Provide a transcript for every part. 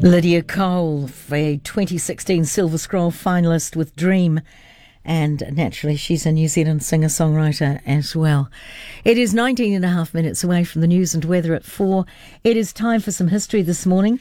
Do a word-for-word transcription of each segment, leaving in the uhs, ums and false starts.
Lydia Cole, a twenty sixteen Silver Scroll finalist with Dream, and naturally she's a New Zealand singer-songwriter as well. It is nineteen and a half minutes away from the news and weather at four. It is time for some history this morning.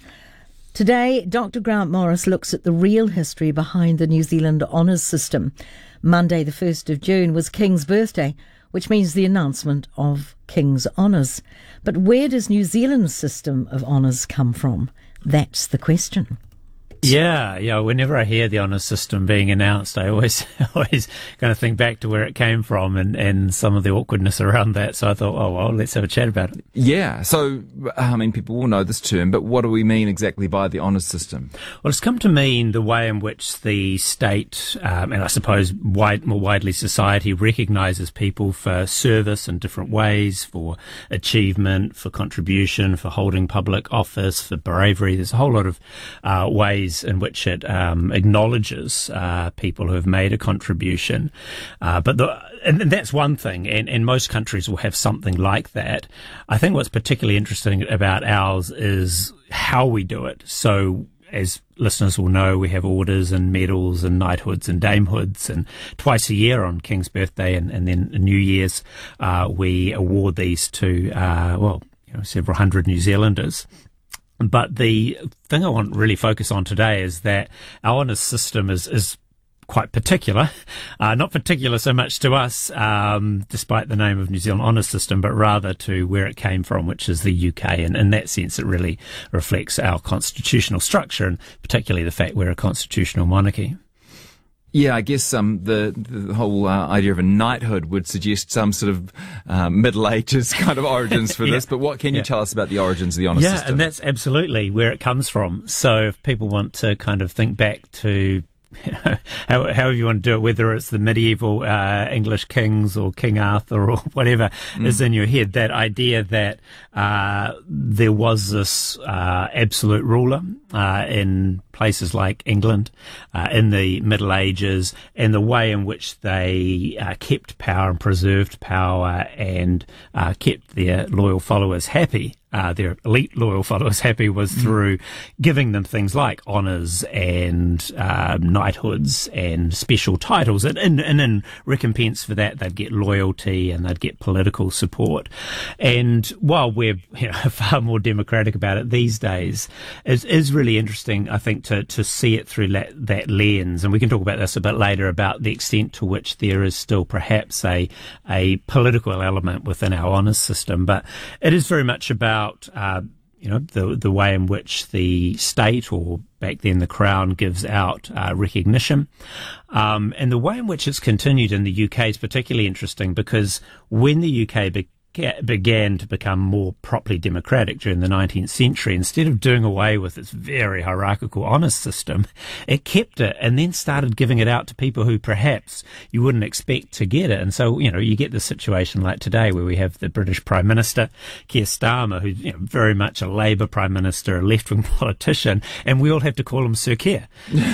Today, Doctor Grant Morris looks at the real history behind the New Zealand honours system. Monday, the first of June, was King's birthday, which means the announcement of King's Honours. But where does New Zealand's system of honours come from? That's the question. Yeah, yeah. Whenever I hear the honours system being announced, I always, always kind of think back to where it came from and, and some of the awkwardness around that. So I thought, oh well, let's have a chat about it. Yeah. So, I mean, people will know this term, but what do we mean exactly by the honours system? Well, it's come to mean the way in which the state, um, and I suppose wide, more widely society, recognises people for service in different ways, for achievement, for contribution, for holding public office, for bravery. There's a whole lot of uh, ways in which it um, acknowledges uh, people who have made a contribution. Uh, but the, and, and that's one thing, and, and most countries will have something like that. I think what's particularly interesting about ours is how we do it. So, as listeners will know, we have orders and medals and knighthoods and damehoods, and twice a year on King's birthday and, and then New Year's, uh, we award these to, uh, well, you know, several hundred New Zealanders. But the thing I want to really focus on today is that our honours system is, is quite particular. Uh, not particular so much to us, um, despite the name of New Zealand Honours System, but rather to where it came from, which is the U K. And in that sense, it really reflects our constitutional structure, and particularly the fact we're a constitutional monarchy. Yeah, I guess um, the the whole uh, idea of a knighthood would suggest some sort of uh, Middle Ages kind of origins for yeah. this. But what can you yeah. tell us about the origins of the honours yeah, system? Yeah, and that's absolutely where it comes from. So if people want to kind of think back to, you know, how, however you want to do it, whether it's the medieval uh, English kings or King Arthur or whatever mm. is in your head, that idea that uh, there was this uh, absolute ruler uh, in places like England uh, in the Middle Ages, and the way in which they uh, kept power and preserved power and uh, kept their loyal followers happy. Uh, their elite loyal followers happy was through giving them things like honours and um, knighthoods and special titles. And, and, and in recompense for that, they'd get loyalty and they'd get political support. And while we're you know, far more democratic about it these days, it is really interesting, I think, to, to see it through that, that lens. And we can talk about this a bit later, about the extent to which there is still perhaps a, a political element within our honours system. But it is very much about Uh, you know, the the way in which the state, or back then the Crown, gives out uh, recognition. Um, and the way in which it's continued in the U K is particularly interesting, because when the U K began began to become more properly democratic during the nineteenth century, instead of doing away with its very hierarchical honours system, it kept it and then started giving it out to people who perhaps you wouldn't expect to get it. And so, you know, you get this situation like today where we have the British Prime Minister, Keir Starmer, who's you know, very much a Labour Prime Minister, a left-wing politician, and we all have to call him Sir Keir.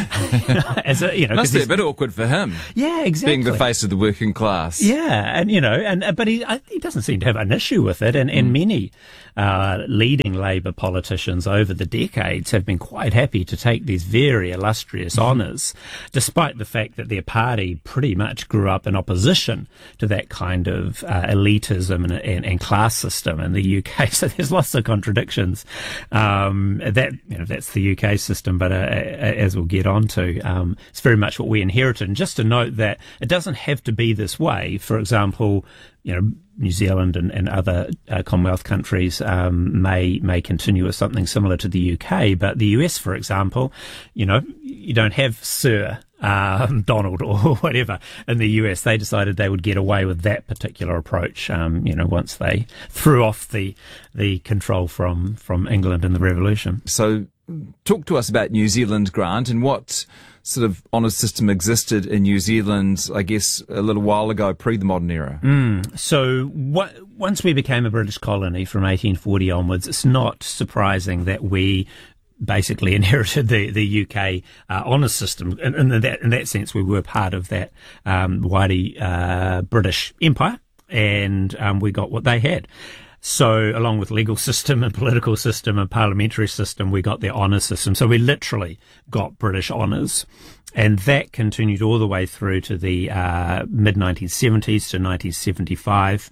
As a, you know, must be a bit awkward for him. Yeah, exactly. Being the face of the working class. Yeah, and, you know, and but he, he doesn't seem to have an issue with it, and, and mm. many uh, leading Labour politicians over the decades have been quite happy to take these very illustrious mm. honours, despite the fact that their party pretty much grew up in opposition to that kind of uh, elitism and, and, and class system in the U K. So there's lots of contradictions. Um, that you know that's the U K system, but uh, as we'll get on to, um, it's very much what we inherited. And just to note that it doesn't have to be this way. For example, you know, New Zealand and, and other uh, Commonwealth countries um, may may continue with something similar to the U K, but the U S, for example, you know, you don't have Sir um, Donald or whatever in the U S. They decided they would get away with that particular approach, um, you know, once they threw off the the control from from England in the Revolution. So, talk to us about New Zealand, Grant, and what sort of honours system existed in New Zealand, I guess, a little while ago, pre the modern era. Mm. So what, once we became a British colony from eighteen forty onwards, it's not surprising that we basically inherited the, the U K uh, honours system. In, in, that, in that sense, we were part of that um, wider uh, British Empire, and um, we got what they had. So along with legal system and political system and parliamentary system, we got the honours system. So we literally got British honours. And that continued all the way through to the uh, mid nineteen seventies to nineteen seventy-five.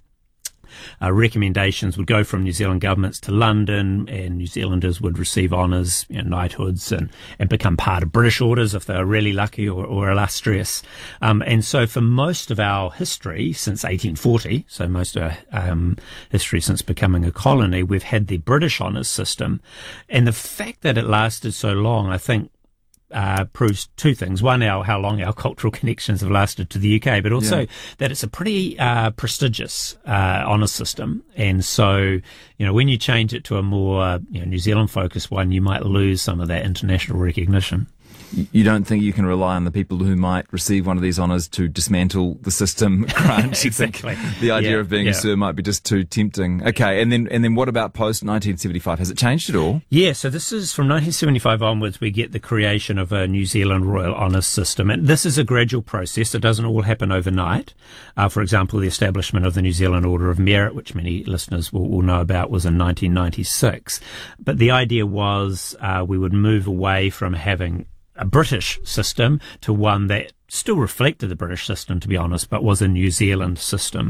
Uh, recommendations would go from New Zealand governments to London, and New Zealanders would receive honours, you know, knighthoods, and, and become part of British orders if they were really lucky or, or illustrious. Um, and so for most of our history since eighteen forty, so most of our um, history since becoming a colony, we've had the British honours system. And the fact that it lasted so long, I think, Uh, proves two things. One, our, how long our cultural connections have lasted to the U K, but also yeah. that it's a pretty uh, prestigious uh, honours system. And so, you know, when you change it to a more you know, New Zealand-focused one, you might lose some of that international recognition. You don't think you can rely on the people who might receive one of these honours to dismantle the system, Grant? Exactly. The idea yeah, of being yeah. a Sir might be just too tempting. Okay, and then and then what about post nineteen seventy-five? Has it changed at all? Yeah, so this is from nineteen seventy-five onwards, we get the creation of a New Zealand Royal Honours System. And this is a gradual process. It doesn't all happen overnight. Uh, for example, the establishment of the New Zealand Order of Merit, which many listeners will, will know about, was in nineteen ninety-six. But the idea was uh, we would move away from having a British system to one that still reflected the British system, to be honest, but was a New Zealand system.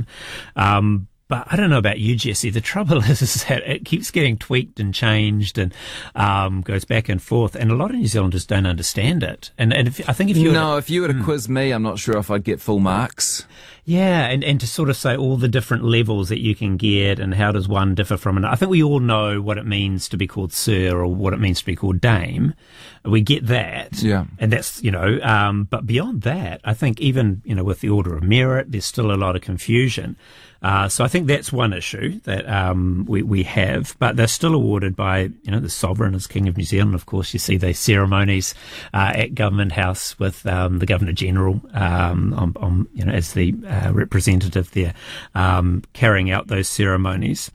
Um, but I don't know about you, Jesse. The trouble is, is that it keeps getting tweaked and changed and um, goes back and forth, and a lot of New Zealanders don't understand it. And, and if, I think if you no, were to, if you were to mm, quiz me, I'm not sure if I'd get full marks. Yeah, and, and to sort of say all the different levels that you can get and how does one differ from another. I think we all know what it means to be called Sir or what it means to be called Dame. We get that. Yeah. And that's, you know, um, but beyond that, I think even, you know, with the Order of Merit, there's still a lot of confusion. Uh, so I think that's one issue that um, we, we have, but they're still awarded by, you know, the Sovereign as King of New Zealand. Of course, you see these ceremonies uh, at Government House with um, the Governor General um, on, on, you know, as the uh, representative there, um, carrying out those ceremonies.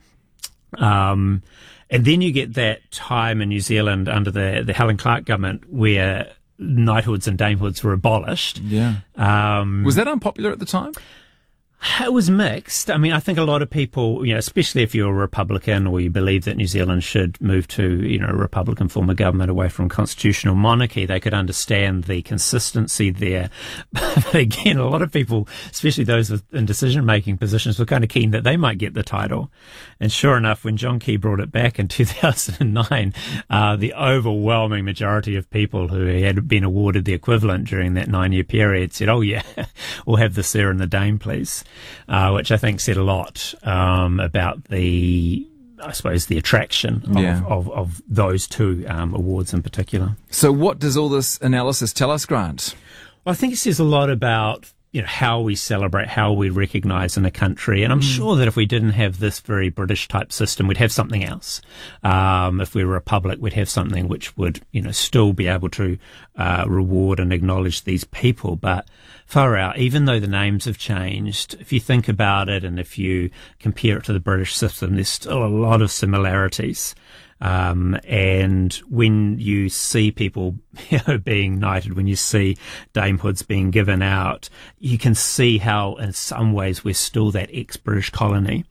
Um, and then you get that time in New Zealand under the, the Helen Clark government where knighthoods and damehoods were abolished. Yeah. Um, Was that unpopular at the time? It was mixed. I mean, I think a lot of people, you know, especially if you're a Republican or you believe that New Zealand should move to, you know, a Republican form of government away from constitutional monarchy, they could understand the consistency there. But again, a lot of people, especially those in decision-making positions, were kind of keen that they might get the title. And sure enough, when John Key brought it back in two thousand nine, uh, the overwhelming majority of people who had been awarded the equivalent during that nine-year period said, oh, yeah, we'll have the Sir and the Dame, please. Uh, which I think said a lot um, about the, I suppose, the attraction of, yeah. of, of those two um, awards in particular. So what does all this analysis tell us, Grant? Well, I think it says a lot about, you know, how we celebrate, how we recognise in a country. And I'm mm. sure that if we didn't have this very British type system, we'd have something else. Um, if we were a republic, we'd have something which would, you know, still be able to uh, reward and acknowledge these people. But far out, even though the names have changed, if you think about it and if you compare it to the British system, there's still a lot of similarities. Um, and when you see people, you know, being knighted, when you see damehoods being given out, you can see how in some ways we're still that ex-British colony.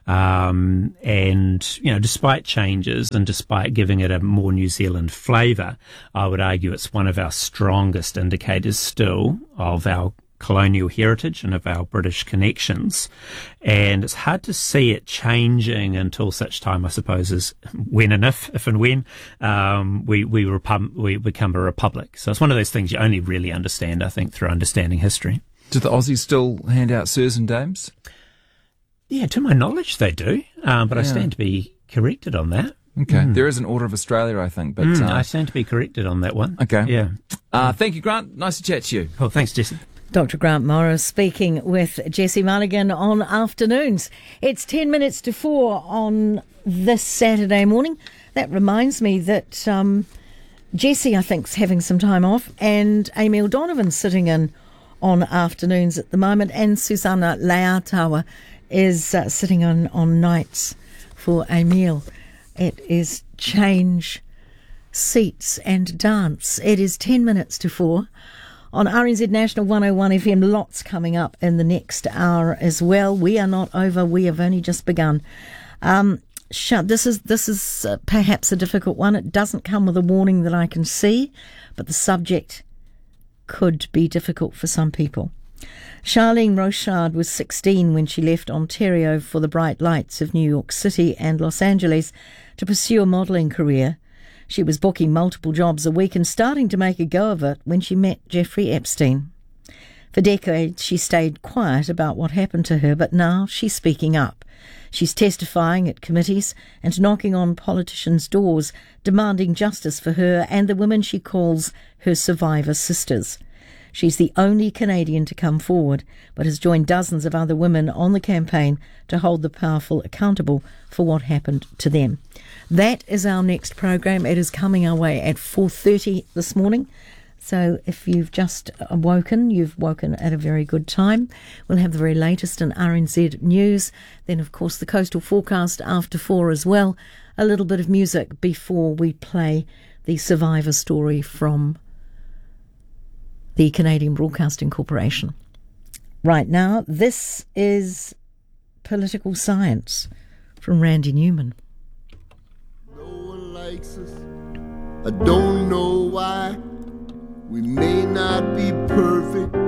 Um, and, you know, despite changes and despite giving it a more New Zealand flavour, I would argue it's one of our strongest indicators still of our colonial heritage and of our British connections. And it's hard to see it changing until such time, I suppose, as when and if, if and when, um, we, we, repub- we become a republic. So it's one of those things you only really understand, I think, through understanding history. Do the Aussies still hand out Sirs and Dames? Yeah, to my knowledge they do, um, but yeah. I stand to be corrected on that. Okay. Mm. There is an Order of Australia, I think. But mm, uh, I stand to be corrected on that one. Okay. Yeah. Uh, thank you, Grant. Nice to chat to you. Oh, thanks, Jesse. Doctor Grant Morris speaking with Jesse Mulligan on Afternoons. It's ten minutes to four on this Saturday morning. That reminds me that um, Jesse, I think, is having some time off, and Amy O'Donovan's sitting in on Afternoons at the moment, and Susanna Leatawa is uh, sitting on, on nights for Emil. It is change seats and dance. It is ten minutes to four. On R N Z National one oh one F M, lots coming up in the next hour as well. We are not over. We have only just begun. Um, this is this is uh, perhaps a difficult one. It doesn't come with a warning that I can see, but the subject could be difficult for some people. Charlene Rochard was sixteen when she left Ontario for the bright lights of New York City and Los Angeles to pursue a modelling career. She was booking multiple jobs a week and starting to make a go of it when she met Jeffrey Epstein. For decades, she stayed quiet about what happened to her, but now she's speaking up. She's testifying at committees and knocking on politicians' doors, demanding justice for her and the women she calls her survivor sisters. She's the only Canadian to come forward, but has joined dozens of other women on the campaign to hold the powerful accountable for what happened to them. That is our next program. It is coming our way at four thirty this morning. So if you've just woken, you've woken at a very good time. We'll have the very latest in R N Z news. Then, of course, the coastal forecast after four as well. A little bit of music before we play the survivor story from the Canadian Broadcasting Corporation. Right now, this is Political Science from Randy Newman. No one likes us. I don't know why. We may not be perfect,